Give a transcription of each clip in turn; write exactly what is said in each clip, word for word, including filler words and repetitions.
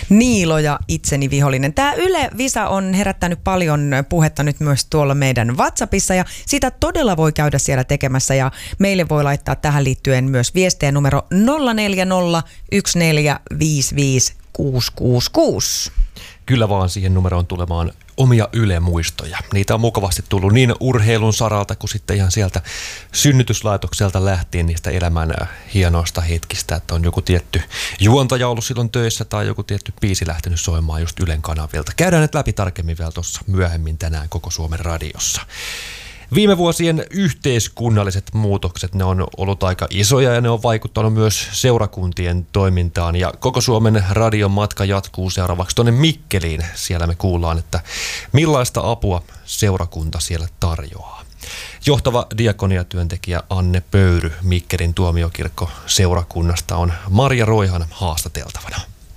Niilo ja itseni vihollinen. Tämä Yle-visa on herättänyt paljon puhetta nyt myös tuolla meidän WhatsAppissa ja sitä todella voi käydä siellä tekemässä ja meille voi laittaa tähän liittyen myös viestejä numero nolla neljä nolla yksi neljä viisi viisi kuusi kuusi kuusi. Kyllä vaan siihen numeroon tulemaan omia Yle-muistoja. Niitä on mukavasti tullut niin urheilun saralta kuin sitten ihan sieltä synnytyslaitokselta lähtien niistä elämän hienoista hetkistä, että on joku tietty juontaja ollut silloin töissä tai joku tietty biisi lähtenyt soimaan just Ylen kanavilta. Käydään nyt läpi tarkemmin vielä tuossa myöhemmin tänään koko Suomen radiossa. Viime vuosien yhteiskunnalliset muutokset, ne on ollut aika isoja ja ne on vaikuttanut myös seurakuntien toimintaan. Ja koko Suomen radion matka jatkuu seuraavaksi tuonne Mikkeliin. Siellä me kuullaan, että millaista apua seurakunta siellä tarjoaa. Johtava diakoniatyöntekijä Anne Pöyry Mikkelin tuomiokirkko seurakunnasta on Marja Roihan haastateltavana.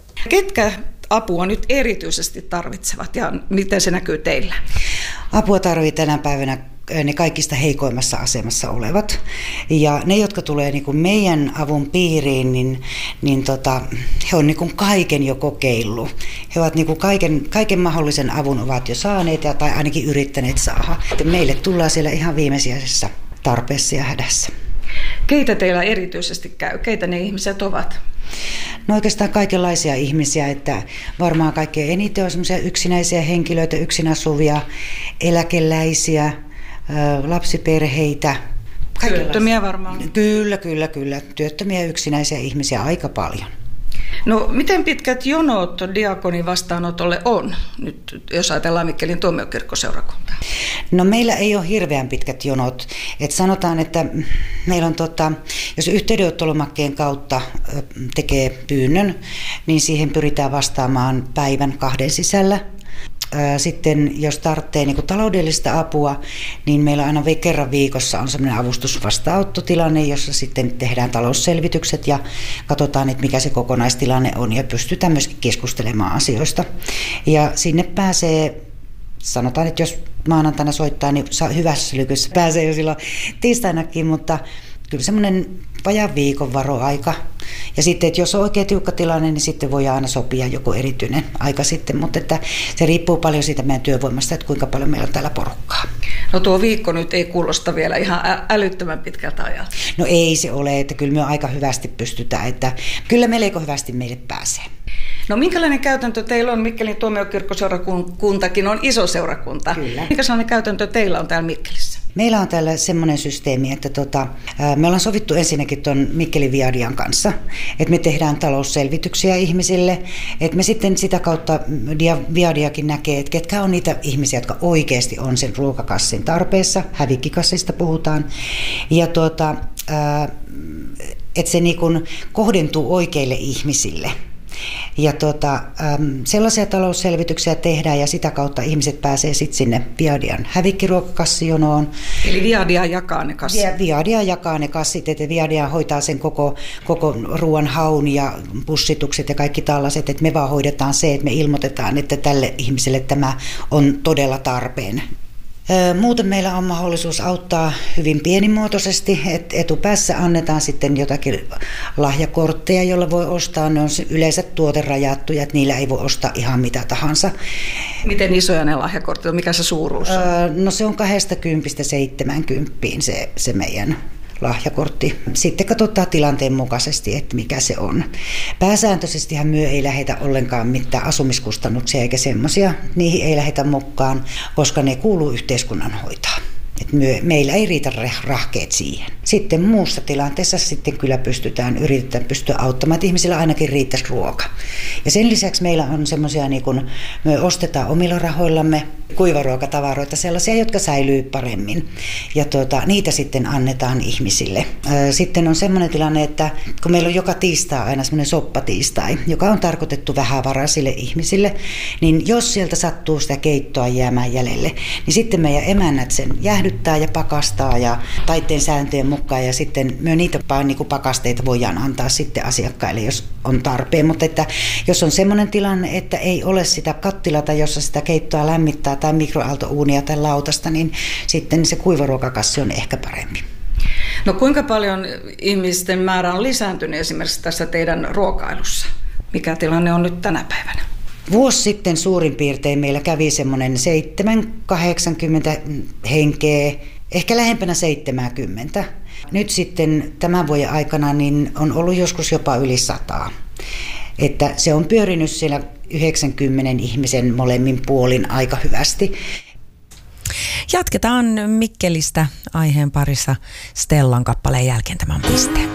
Ketkä apua nyt erityisesti tarvitsevat ja miten se näkyy teillä? Apua tarvitsee tänä päivänä ne kaikista heikoimmassa asemassa olevat. Ja ne, jotka tulee niin kuin meidän avun piiriin, niin, niin tota, he on niin kuin kaiken jo kokeillut. He ovat niin kuin kaiken, kaiken mahdollisen avun ovat jo saaneet ja, tai ainakin yrittäneet saada. Meille tullaan siellä ihan viimeisiäisessä tarpeessa ja hädässä. Keitä teillä erityisesti käy? Keitä ne ihmiset ovat? No oikeastaan kaikenlaisia ihmisiä, että varmaan kaikkein eniten on sellaisia yksinäisiä henkilöitä, yksin asuvia, eläkeläisiä, lapsiperheitä. Työttömiä varmaan. Kyllä, kyllä, kyllä. Työttömiä yksinäisiä ihmisiä aika paljon. No miten pitkät jonot diakonin vastaanotolle on, nyt jos ajatellaan Mikkelin tuomiokirkkoseurakuntaa? No meillä ei ole hirveän pitkät jonot. Et sanotaan, että meillä on, tota, jos yhteydenottolomakkeen kautta tekee pyynnön, niin siihen pyritään vastaamaan päivän kahden sisällä. Sitten jos tarvitsee niin kuin taloudellista apua, niin meillä aina kerran viikossa on semmoinen avustusvastaanottotilanne, jossa sitten tehdään talousselvitykset ja katsotaan, että mikä se kokonaistilanne on ja pystytään myöskin keskustelemaan asioista. Ja sinne pääsee, sanotaan, että jos maanantaina soittaa, niin hyvässä lykyssä pääsee jo silloin tiistainakin, mutta kyllä semmoinen vajaan viikon varoaika. Ja sitten, että jos on oikein tiukka tilanne, niin sitten voi aina sopia joku erityinen aika sitten. Mutta että se riippuu paljon siitä meidän työvoimasta, että kuinka paljon meillä on täällä porukkaa. No tuo viikko nyt ei kuulosta vielä ihan älyttömän pitkältä ajalta. No ei se ole, että kyllä me aika hyvästi pystytään. Että kyllä melko hyvästi meille pääsee. No minkälainen käytäntö teillä on? Mikkelin tuomiokirkkoseurakuntakin on iso seurakunta. Kyllä. Mikä sellainen käytäntö teillä on täällä Mikkelissä? Meillä on täällä semmoinen systeemi, että tota, me ollaan sovittu ensinnäkin tuon Mikkelin Viadian kanssa, että me tehdään talousselvityksiä ihmisille, että me sitten sitä kautta Viadiakin näkee, että ketkä on niitä ihmisiä, jotka oikeasti on sen ruokakassin tarpeessa, hävikkikassista puhutaan, ja tuota, että se niin kuin kohdentuu oikeille ihmisille. Ja tuota, sellaisia talousselvityksiä tehdään ja sitä kautta ihmiset pääsee sitten sinne Viadian hävikkiruokakassijonoon. Eli Viadia jakaa ne kassit? Viadia jakaa ne kassit, että Viadia hoitaa sen koko, koko ruoan haun ja pussitukset ja kaikki tällaiset, että me vaan hoidetaan se, että me ilmoitetaan, että tälle ihmiselle tämä on todella tarpeen. Muuten meillä on mahdollisuus auttaa hyvin pienimuotoisesti, että etupäässä annetaan sitten jotakin lahjakortteja, joilla voi ostaa. Ne on yleensä tuoterajattuja, että niillä ei voi ostaa ihan mitä tahansa. Miten isoja ne lahjakortit on? Mikä se suuruus on? No se on kaksikymmentä seitsemänkymmentä se, se meidän lahjakortti. Sitten katsotaan tilanteen mukaisesti, että mikä se on. Pääsääntöisestihän myö ei lähetä ollenkaan mitään asumiskustannuksia eikä semmoisia. Niihin ei lähetä mukaan, koska ne kuuluu yhteiskunnan hoitaa. Et myö, meillä ei riitä rahkeet siihen. Sitten muussa tilanteessa sitten kyllä pystytään, yritetään pystyä auttamaan, että ihmisillä ainakin riittäisi ruoka. Ja sen lisäksi meillä on semmoisia, niin kuin me ostetaan omilla rahoillamme kuivaruokatavaroita, sellaisia, jotka säilyy paremmin. Ja tuota, niitä sitten annetaan ihmisille. Sitten on semmoinen tilanne, että kun meillä on joka tiistai aina semmoinen soppatiistai, joka on tarkoitettu vähävaraisille ihmisille, niin jos sieltä sattuu sitä keittoa jäämään jäljelle, niin sitten meidän emännät sen jäähdyttää ja pakastaa ja taiteen sääntöjen mukaan ja sitten me niitä niin kuin pakasteita voidaan antaa sitten asiakkaille, jos on tarpeen. Mutta että jos on semmoinen tilanne, että ei ole sitä kattilata, jossa sitä keittoa lämmittää tai mikroaaltouunia tai lautasta, niin sitten se kuivaruokakassi on ehkä parempi. No kuinka paljon ihmisten määrä on lisääntynyt esimerkiksi tässä teidän ruokailussa? Mikä tilanne on nyt tänä päivänä? Vuosi sitten suurin piirtein meillä kävi semmoinen seitsemän kahdeksankymmentä henkeä, ehkä lähempänä seitsemänkymmentä. Nyt sitten tämän vuoden aikana niin on ollut joskus jopa yli sataa. Että se on pyörinyt siellä yhdeksänkymmentä ihmisen molemmin puolin aika hyvästi. Jatketaan Mikkelistä aiheen parissa Stellan kappaleen jälkeen. Tämä on Piste.